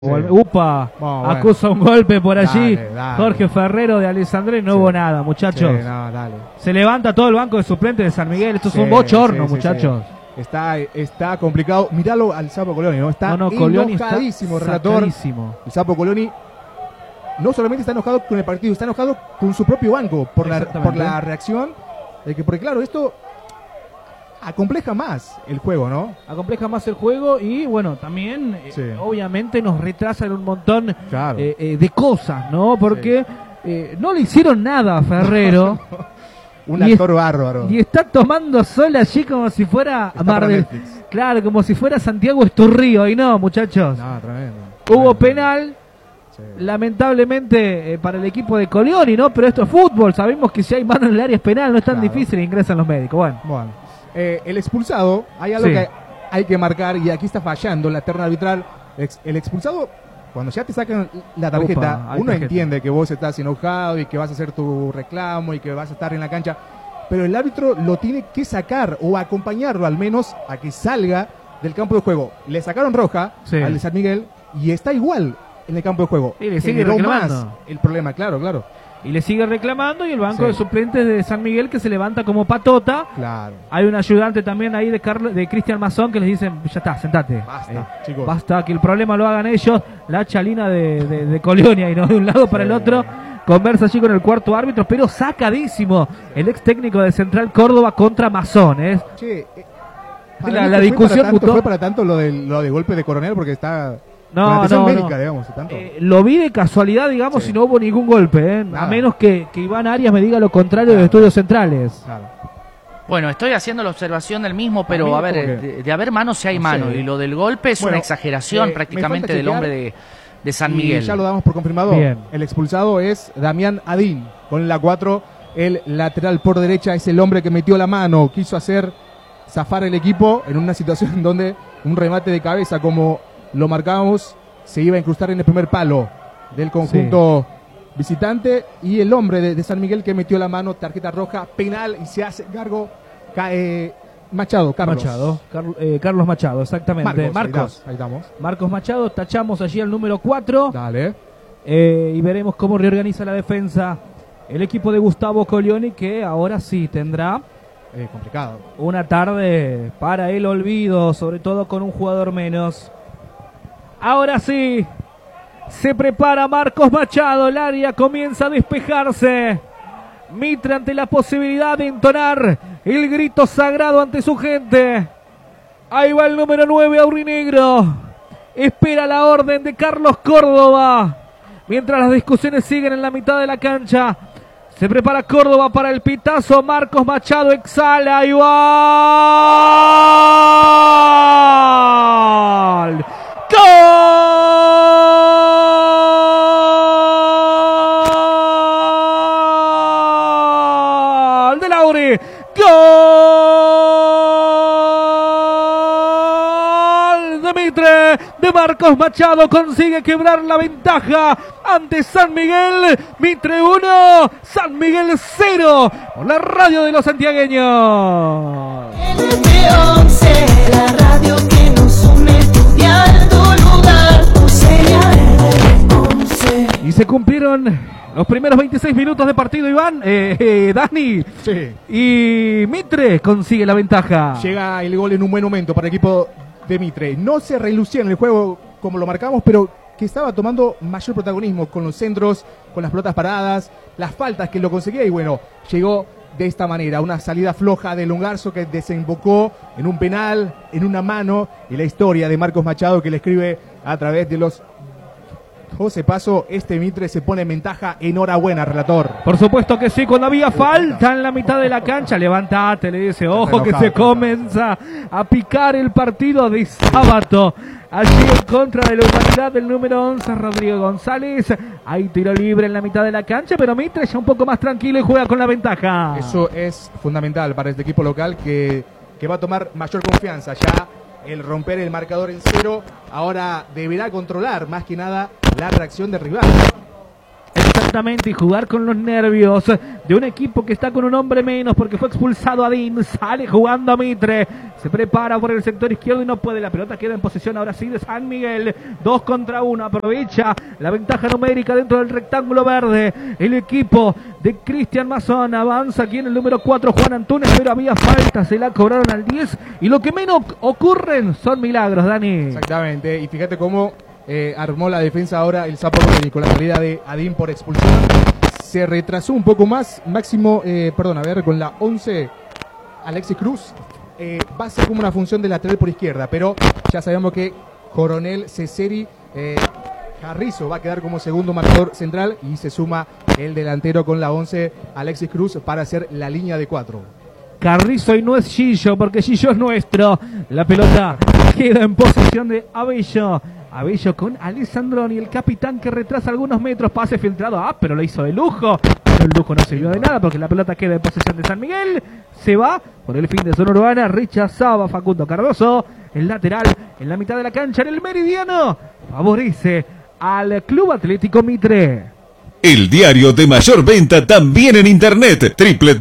Sí. Upa, bueno. acusa un golpe por allí. Dale. Jorge Ferrero de Alessandré, no hubo nada, muchachos. Sí, no, dale. Se levanta todo el banco de suplentes de San Miguel. Esto es un bochorno, muchachos. Está complicado. Míralo al Sapo Coloni, ¿no? Está enojadísimo, relator. El Sapo Coloni no solamente está enojado con el partido, está enojado con su propio banco por la reacción. Porque claro, esto acompleja más el juego, ¿no? Acompleja más el juego y bueno, también obviamente nos retrasa en un montón de cosas, ¿no? Porque no le hicieron nada a Ferrero. Un actor bárbaro. Y está tomando sol allí como si fuera Mar del... Claro, como si fuera Santiago Esturrío. Y no, muchachos. No, tremendo. Hubo penal. Lamentablemente para el equipo de Colioni, ¿no? Pero esto es fútbol. Sabemos que si hay mano en el área es penal. No es tan difícil. Ingresan los médicos. Bueno. El expulsado, hay algo que hay que marcar y aquí está fallando la terna arbitral. El expulsado, cuando ya te sacan la tarjeta, uno entiende que vos estás enojado y que vas a hacer tu reclamo y que vas a estar en la cancha, pero el árbitro lo tiene que sacar o acompañarlo al menos a que salga del campo de juego. Le sacaron roja al de San Miguel y está igual en el campo de juego. Y le sigue reclamando. Más el problema, claro. Y le sigue reclamando y el banco de suplentes de San Miguel que se levanta como patota. Claro. Hay un ayudante también ahí de Cristian Mazón que les dicen, ya está, sentate. Basta, chicos. Basta, que el problema lo hagan ellos. La chalina de Colioni y no de un lado para el otro. Conversa allí con el cuarto árbitro, pero sacadísimo el ex técnico de Central Córdoba contra Mazón. La discusión fue para tanto lo de golpe de Coronel porque está... No. Digamos, lo vi de casualidad, digamos, y no hubo ningún golpe, a menos que Iván Arias me diga lo contrario de Estudios Centrales. Bueno, estoy haciendo la observación del mismo, pero a ver, de haber mano si hay mano, y lo del golpe es una exageración prácticamente del hombre de San Miguel. Ya lo damos por confirmado. Bien. El expulsado es Damián Adín, con la 4, el lateral por derecha es el hombre que metió la mano, quiso hacer zafar el equipo en una situación donde un remate de cabeza como lo marcamos, se iba a incrustar en el primer palo del conjunto visitante y el hombre de San Miguel que metió la mano, tarjeta roja, penal y se hace cargo Carlos Machado, exactamente. Marcos. Ahí estamos. Marcos Machado, tachamos allí al número 4. Dale. Y veremos cómo reorganiza la defensa el equipo de Gustavo Colioni, que ahora sí tendrá complicado. Una tarde para el olvido, sobre todo con un jugador menos. Ahora sí, se prepara Marcos Machado, el área comienza a despejarse. Mitre ante la posibilidad de entonar el grito sagrado ante su gente. Ahí va el número 9, aurinegro. Espera la orden de Carlos Córdoba. Mientras las discusiones siguen en la mitad de la cancha. Se prepara Córdoba para el pitazo. Marcos Machado exhala y ¡gol! ¡Gol! ¡De Lauri! ¡Gol! De Mitre, de Marcos Machado, consigue quebrar la ventaja ante San Miguel. Mitre 1, San Miguel 0, por la radio de los santiagueños. LB11, la radio que nos une, estudiando lugar, LB11. Y se cumplieron los primeros 26 minutos de partido, Iván, Dani. Sí. Y Mitre consigue la ventaja. Llega el gol en un buen momento para el equipo de Mitre. No se relucía en el juego como lo marcamos, pero que estaba tomando mayor protagonismo con los centros, con las pelotas paradas, las faltas que lo conseguía y bueno, llegó de esta manera, una salida floja de Longarzo que desembocó en un penal, en una mano, y la historia de Marcos Machado que le escribe a través de los 12 pasos, Mitre se pone en ventaja. Enhorabuena, relator. Por supuesto que sí, cuando había falta en la mitad de la cancha, levántate, le dice, ojo que se comienza a picar el partido de sábado. Allí en contra de la humanidad del número 11, Rodrigo González. Hay tiro libre en la mitad de la cancha, pero Mitre ya un poco más tranquilo y juega con la ventaja. Eso es fundamental para este equipo local que va a tomar mayor confianza. Ya el romper el marcador en 0, ahora deberá controlar más que nada la reacción del rival. Exactamente, y jugar con los nervios de un equipo que está con un hombre menos porque fue expulsado Adín. Sale jugando Mitre, Se prepara por el sector izquierdo y no puede. La pelota queda en posesión ahora sí de San Miguel. 2 contra 1. Aprovecha la ventaja numérica dentro del rectángulo verde. El equipo de Cristian Mazzón avanza aquí en el número 4, Juan Antunes, pero había falta. Se la cobraron al 10. Y lo que menos ocurren son milagros, Dani. Exactamente. Y fíjate cómo armó la defensa ahora el Sapo Rodríguez con la salida de Adín por expulsión. Se retrasó un poco más. Máximo, con la 11, Alexis Cruz. Va a ser como una función de lateral por izquierda, pero ya sabemos que Coronel Ceseri Carrizo va a quedar como segundo marcador central y se suma el delantero con la 11, Alexis Cruz, para hacer la línea de 4. Carrizo y no es Gillo, porque Gillo es nuestro. La pelota queda en posesión de Abello. Abello con Alessandroni, el capitán que retrasa algunos metros, pase filtrado, pero lo hizo de lujo. Pero el lujo no sirvió de nada porque la pelota queda en posesión de San Miguel. Se va por el fin de zona urbana, rechazaba Facundo Cardoso. El lateral en la mitad de la cancha, en el meridiano, favorece al Club Atlético Mitre. El diario de mayor venta también en internet,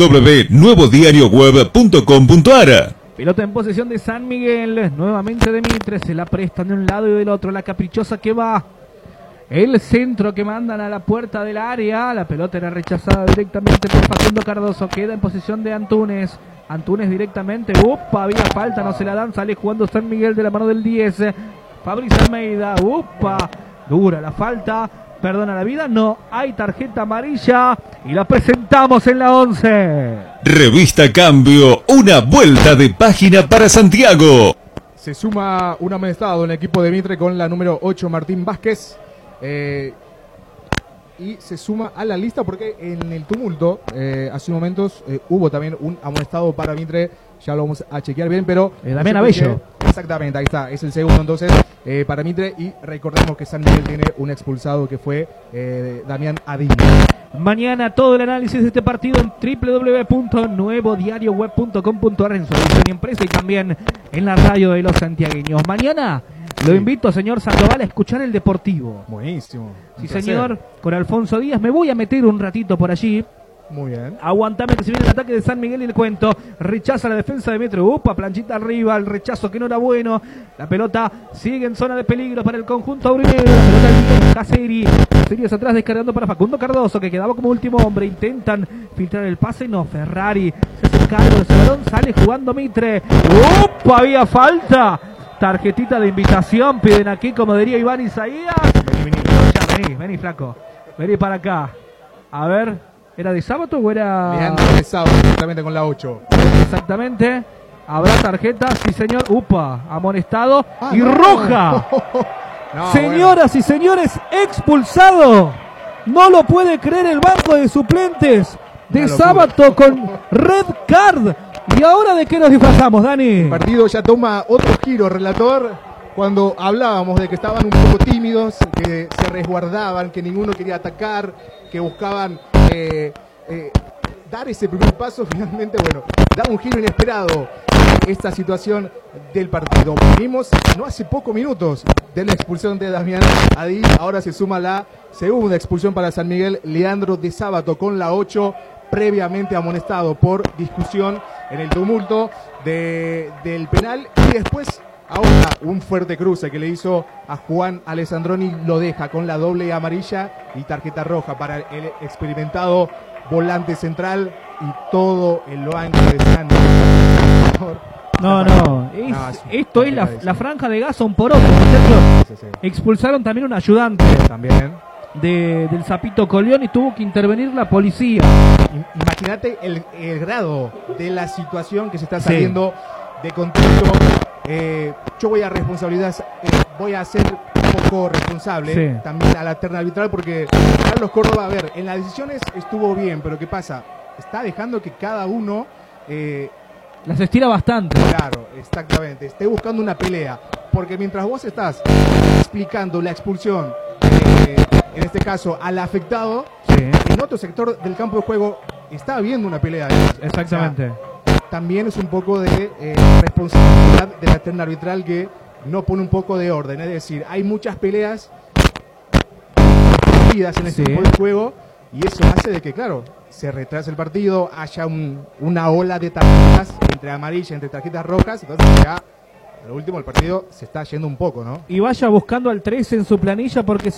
www.nuevodiarioweb.com.ar. Pelota en posesión de San Miguel, nuevamente de Mitre, se la prestan de un lado y del otro, la caprichosa que va, el centro que mandan a la puerta del área, la pelota era rechazada directamente por Facundo Cardoso, queda en posesión de Antunes, Antunes directamente, había falta, no se la dan, sale jugando San Miguel de la mano del 10, Fabricio Almeida, dura la falta, perdona la vida, no hay tarjeta amarilla y la presentamos en la 11. Revista Cambio, una vuelta de página para Santiago. Se suma un amonestado en el equipo de Mitre con la número 8, Martín Vázquez. Y se suma a la lista porque en el tumulto, hace momentos, hubo también un amonestado para Mitre. Ya lo vamos a chequear bien, pero... Damián Abello. Exactamente, ahí está, es el segundo entonces para Mitre. Y recordemos que San Miguel tiene un expulsado que fue Damián Adín. Mañana todo el análisis de este partido en www.nuevodiarioweb.com.ar en su edición impresa y también en la radio de los santiagueños. Mañana lo invito, señor Sandoval, a escuchar el Deportivo. Buenísimo. Sí, señor, con Alfonso Díaz. Me voy a meter un ratito por allí. Muy bien. Aguantame que se viene el ataque de San Miguel y el cuento. Rechaza la defensa de Mitre. Planchita arriba. El rechazo que no era bueno. La pelota sigue en zona de peligro para el conjunto aurinegro. La pelota de Caseri. Caseri es atrás descargando para Facundo Cardoso, que quedaba como último hombre. Intentan filtrar el pase. No, Ferrari se hace cargo de ese balón. Sale jugando Mitre. Había falta. Tarjetita de invitación. Piden aquí, como diría Iván Isaías. Vení, flaco. Vení para acá. A ver. ¿Era de sábado o era...? Leandro de sábado, exactamente con la 8. Exactamente. Habrá tarjeta, sí señor. Amonestado y roja. Señoras y señores, expulsado. No lo puede creer el banco de suplentes de sábado con red card. ¿Y ahora de qué nos disfrazamos, Dani? El partido ya toma otro giro, relator. Cuando hablábamos de que estaban un poco tímidos, que se resguardaban, que ninguno quería atacar, que buscaban dar ese primer paso, finalmente, da un giro inesperado esta situación del partido. Vimos no hace pocos minutos de la expulsión de Damián Adín, ahora se suma la segunda expulsión para San Miguel, Leandro de Sábato con la 8, previamente amonestado por discusión en el tumulto del penal, y después ahora un fuerte cruce que le hizo a Juan Alessandroni lo deja con la doble amarilla y tarjeta roja para el experimentado volante central y todo el banco de San Miguel. Esto es la franja de Gason por otro. Sí. Expulsaron también un ayudante también del Zapito Colión y tuvo que intervenir la policía. Imagínate el grado de la situación que se está saliendo de contexto. Yo voy a ser un poco responsable también a la terna arbitral, porque Carlos Córdoba, en las decisiones estuvo bien, pero ¿qué pasa? Está dejando que cada uno las estira bastante. Claro, exactamente, esté buscando una pelea, porque mientras vos estás explicando la expulsión, en este caso al afectado, en otro sector del campo de juego está habiendo una pelea. Exactamente. También es un poco de responsabilidad de la terna arbitral que no pone un poco de orden. Es decir, hay muchas peleas en este tipo de juego y eso hace de que, claro, se retrase el partido, haya una ola de tarjetas entre amarillas, entre tarjetas rojas, entonces ya a lo último el partido se está yendo un poco, ¿no? Y vaya buscando al 13 en su planilla porque